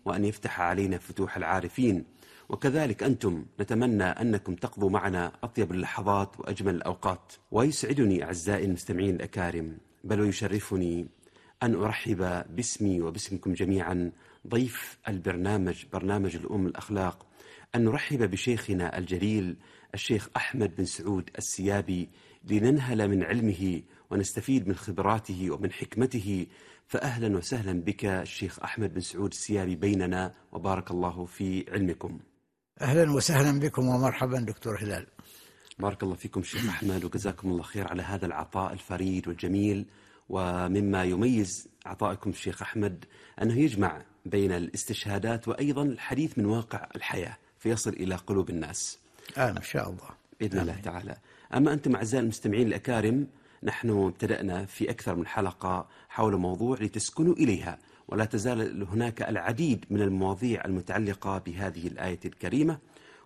وأن يفتح علينا فتوح العارفين. وكذلك أنتم نتمنى أنكم تقضوا معنا أطيب اللحظات وأجمل الأوقات. ويسعدني أعزائي المستمعين الأكارم، بل ويشرفني أن أرحب باسمي وباسمكم جميعا ضيف البرنامج، برنامج الأم الأخلاق، أن نرحب بشيخنا الجليل الشيخ أحمد بن سعود السيابي، لننهل من علمه ونستفيد من خبراته ومن حكمته. فأهلا وسهلا بك الشيخ أحمد بن سعود السيابي بيننا، وبارك الله في علمكم. أهلا وسهلا بكم ومرحبا دكتور هلال. بارك الله فيكم شيخ أحمد، وجزاكم الله خير على هذا العطاء الفريد والجميل. ومما يميز عطائكم الشيخ أحمد أنه يجمع بين الاستشهادات وأيضا الحديث من واقع الحياة فيصل إلى قلوب الناس. إن شاء الله بإذن الله تعالى. أما أنتم أعزائي المستمعين الأكارم، نحن ابتدأنا في أكثر من حلقة حول موضوع لتسكنوا إليها، ولا تزال هناك العديد من المواضيع المتعلقة بهذه الآية الكريمة.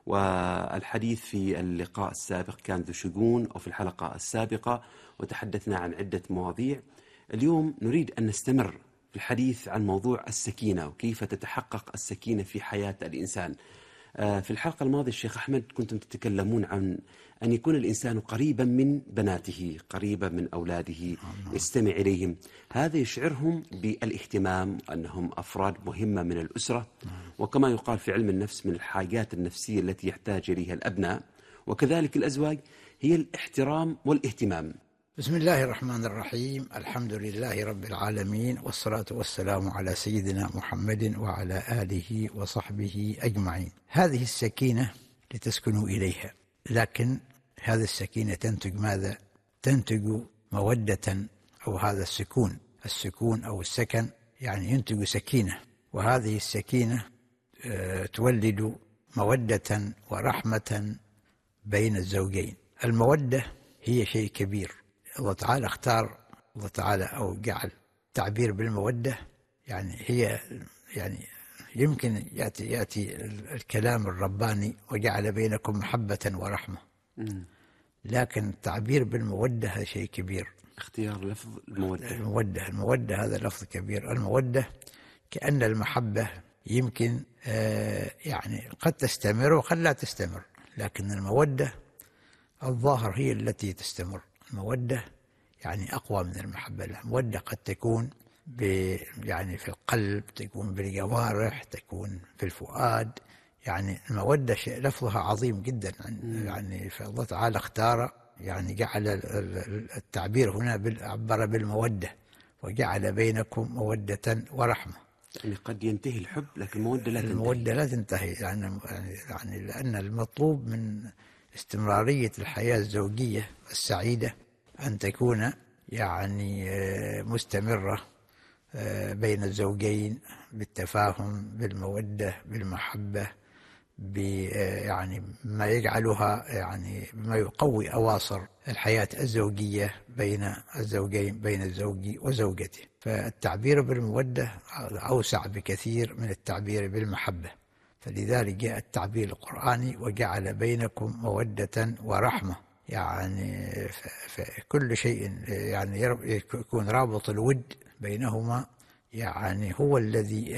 والحديث في اللقاء السابق كان ذو شجون، أو في الحلقة السابقة، وتحدثنا عن عدة مواضيع. اليوم نريد أن نستمر في الحديث عن موضوع السكينة وكيف تتحقق السكينة في حياة الإنسان. في الحلقة الماضية الشيخ أحمد كنتم تتكلمون عن أن يكون الإنسان قريبا من بناته، قريبا من أولاده، يستمع إليهم. هذا يشعرهم بالاهتمام، أنهم أفراد مهمة من الأسرة، وكما يقال في علم النفس من الحاجات النفسية التي يحتاج إليها الأبناء. وكذلك الأزواج هي الاحترام والاهتمام. بسم الله الرحمن الرحيم. الحمد لله رب العالمين، والصلاة والسلام على سيدنا محمد وعلى آله وصحبه أجمعين. هذه السكينة لتسكنوا إليها، لكن هذه السكينة تنتج ماذا؟ تنتج مودة، أو هذا السكون أو السكن يعني ينتج سكينة، وهذه السكينة تولد مودة ورحمة بين الزوجين. المودة هي شيء كبير. الله تعالى اختار، الله تعالى أو جعل تعبير بالمودة، يعني هي يعني يمكن يأتي الكلام الرباني وجعل بينكم محبة ورحمة، لكن التعبير بالمودة هذا شيء كبير. اختيار لفظ المودة هذا لفظ كبير. المودة كأن المحبة يمكن يعني قد تستمر وقد لا تستمر، لكن المودة الظاهر هي التي تستمر. المودة يعني أقوى من المحبة. المودة قد تكون يعني في القلب، تكون بالجوارح، تكون في الفؤاد. يعني المودة لفظها عظيم جدا، يعني فالله تعالى اختار، يعني جعل التعبير هنا عبر بالمودة، وجعل بينكم مودة ورحمة. يعني قد ينتهي الحب لكن المودة لا تنتهي. المودة لا تنتهي، يعني لأن المطلوب من استمرارية الحياة الزوجية السعيدة أن تكون يعني مستمرة بين الزوجين بالتفاهم، بالمودة، بالمحبة، يعني ما يجعلها يعني ما يقوي أواصر الحياة الزوجية بين الزوجين، بين الزوج وزوجته. فالتعبير بالمودة أوسع بكثير من التعبير بالمحبة، فلذلك جاء التعبير القرآني وجعل بينكم مودة ورحمة. يعني فكل شيء يعني يكون رابط الود بينهما، يعني هو الذي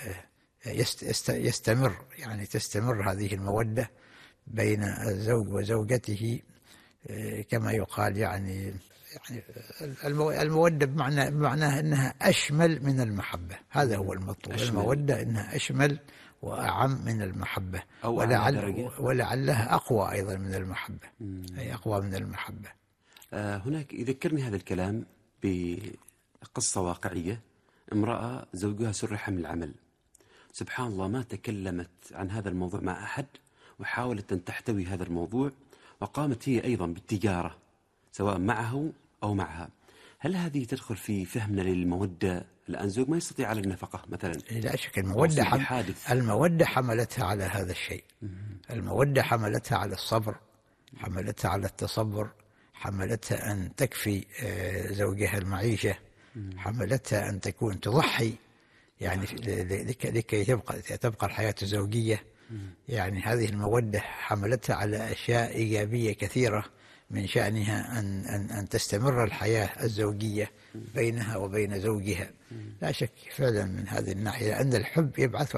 يستمر، يعني تستمر هذه المودة بين الزوج وزوجته كما يقال. يعني المودة بمعناها أنها أشمل من المحبة. هذا هو المطلوب. المودة أنها أشمل وأعم من المحبة، ولعلها أقوى أيضا من المحبة، أي أقوى من المحبة. هناك يذكرني هذا الكلام بقصة واقعية. امرأة زوجها سرح من العمل، سبحان الله ما تكلمت عن هذا الموضوع مع أحد، وحاولت أن تحتوي هذا الموضوع، وقامت هي أيضا بالتجارة سواء معه أو معها. هل هذه تدخل في فهمنا للمودة؟ الآن زوج ما يستطيع على النفقة مثلا. لا شك المودة حملتها على هذا الشيء. المودة حملتها على الصبر، حملتها على التصبر، حملتها أن تكفي زوجها المعيشة، حملتها أن تكون تضحي يعني لكي تبقى الحياة الزوجية. يعني هذه المودة حملتها على أشياء إيجابية كثيرة، من شأنها أن تستمر الحياة الزوجية بينها وبين زوجها. لا شك فعلا من هذه الناحية أن الحب يبعث